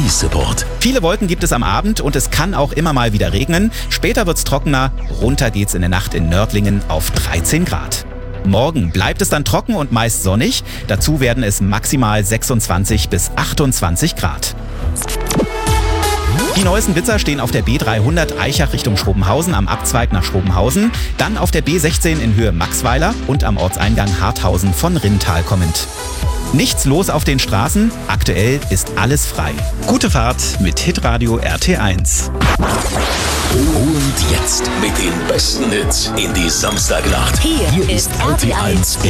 Support. Viele Wolken gibt es am Abend und es kann auch immer mal wieder regnen. Später wird's trockener. Runter geht's in der Nacht in Nördlingen auf 13 Grad. Morgen bleibt es dann trocken und meist sonnig. Dazu werden es maximal 26 bis 28 Grad. Die neuesten Blitzer stehen auf der B300 Aichach Richtung Schrobenhausen am Abzweig nach Schrobenhausen, dann auf der B16 in Höhe Maxweiler und am Ortseingang Harthausen von Rintal kommend. Nichts los auf den Straßen, aktuell ist alles frei. Gute Fahrt mit Hitradio RT1. Und jetzt mit den besten Hits in die Samstagnacht. Hier ist RT1